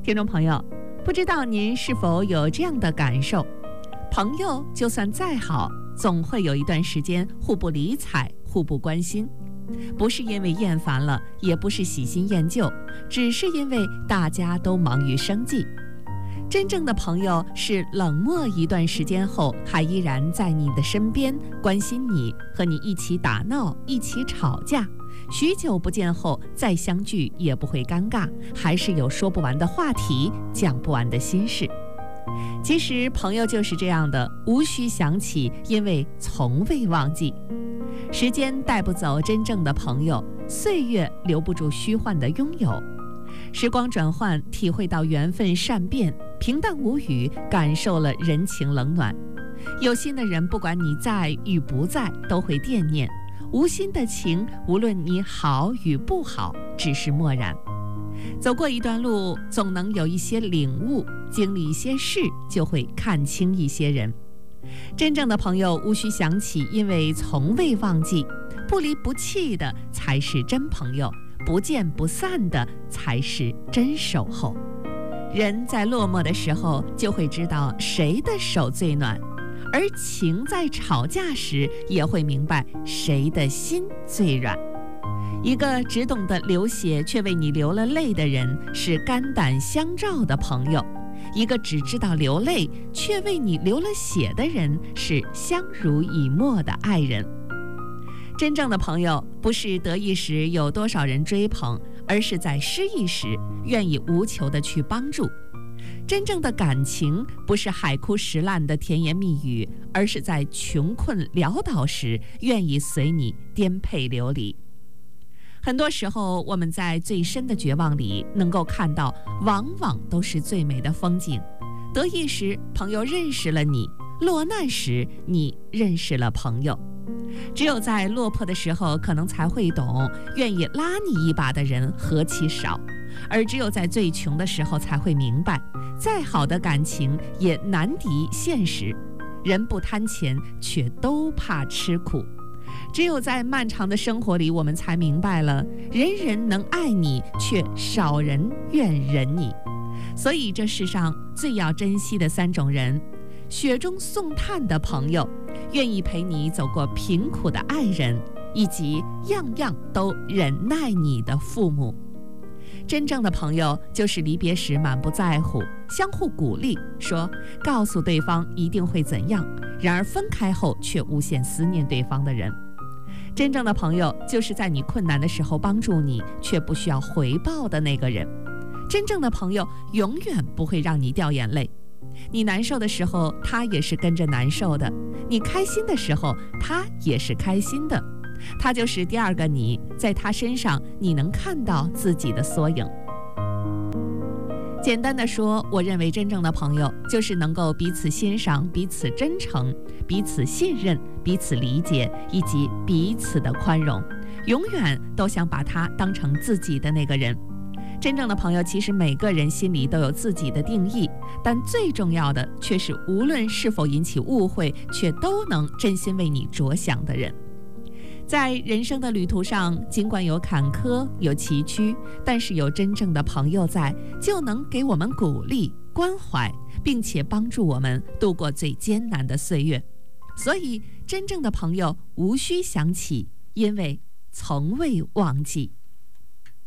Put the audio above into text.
听众朋友，不知道您是否有这样的感受？朋友就算再好，总会有一段时间互不理睬、互不关心。不是因为厌烦了，也不是喜新厌旧，只是因为大家都忙于生计。真正的朋友是冷漠一段时间后，还依然在你的身边，关心你，和你一起打闹，一起吵架。许久不见后再相聚也不会尴尬，还是有说不完的话题，讲不完的心事。其实朋友就是这样的，无需想起，因为从未忘记。时间带不走真正的朋友，岁月留不住虚幻的拥有。时光转换，体会到缘分善变，平淡无语，感受了人情冷暖。有心的人，不管你在与不在，都会惦念；无心的情，无论你好与不好，只是漠然。走过一段路，总能有一些领悟，经历一些事，就会看清一些人。真正的朋友无需想起，因为从未忘记。不离不弃的才是真朋友，不见不散的才是真守候。人在落寞的时候，就会知道谁的手最暖，而情在吵架时，也会明白谁的心最软。一个只懂得流血却为你流了泪的人，是肝胆相照的朋友；一个只知道流泪却为你流了血的人，是相濡以沫的爱人。真正的朋友，不是得意时有多少人追捧，而是在失意时愿意无求地去帮助。真正的感情，不是海枯石烂的甜言蜜语，而是在穷困潦倒时愿意随你颠沛流离。很多时候，我们在最深的绝望里能够看到，往往都是最美的风景。得意时，朋友认识了你；落难时，你认识了朋友。只有在落魄的时候，可能才会懂，愿意拉你一把的人何其少；而只有在最穷的时候，才会明白，再好的感情也难敌现实。人不贪钱，却都怕吃苦。只有在漫长的生活里，我们才明白了，人人能爱你，却少人愿忍你。所以这世上最要珍惜的三种人：雪中送炭的朋友，愿意陪你走过贫苦的爱人，以及样样都忍耐你的父母。真正的朋友，就是离别时满不在乎，相互鼓励，告诉对方一定会怎样，然而分开后却无限思念对方的人。真正的朋友，就是在你困难的时候帮助你，却不需要回报的那个人。真正的朋友永远不会让你掉眼泪，你难受的时候，他也是跟着难受的；你开心的时候，他也是开心的。他就是第二个你，在他身上你能看到自己的缩影。简单的说，我认为真正的朋友就是能够彼此欣赏、彼此真诚、彼此信任、彼此理解，以及彼此的宽容，永远都想把他当成自己的那个人。真正的朋友，其实每个人心里都有自己的定义，但最重要的却是无论是否引起误会，却都能真心为你着想的人。在人生的旅途上，尽管有坎坷有崎岖，但是有真正的朋友在，就能给我们鼓励关怀，并且帮助我们度过最艰难的岁月。所以真正的朋友无需想起，因为从未忘记。